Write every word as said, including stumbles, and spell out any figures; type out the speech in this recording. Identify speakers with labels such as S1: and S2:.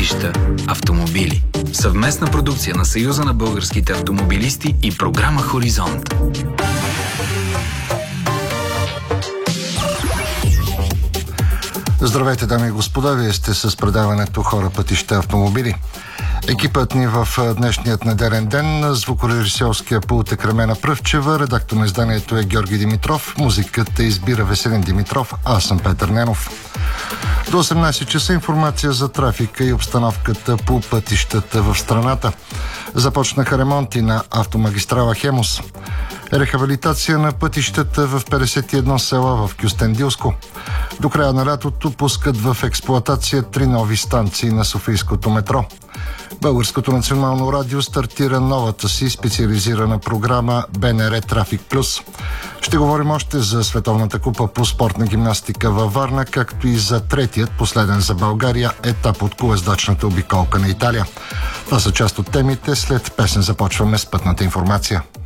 S1: пътища, автомобили. Съвместна продукция на Съюза на българските автомобилисти и програма Хоризонт.
S2: Здравейте, дами и господа, вие сте с предаването Хора, пътища, автомобили. Екипът ни в днешният неделен ден, звукорежисьорския пулт е Кремена Пръвчева, редактор на изданието е Георги Димитров, музиката избира Веселин Димитров, аз съм Петър Ненов. До осемнайсет часа информация за трафика и обстановката по пътищата в страната. Започнаха ремонти на автомагистрала Хемус. Рехабилитация на пътищата в петдесет и едно села в Кюстендилско. До края на лятото пускат в експлоатация три нови станции на Софийското метро. Българското национално радио стартира новата си специализирана програма БНР Трафик Плюс. Ще говорим още за Световната купа по спортна гимнастика във Варна, както и за третият, последен за България, етап от колездачната обиколка на Италия. Това са част от темите. След песен започваме с пътната информация.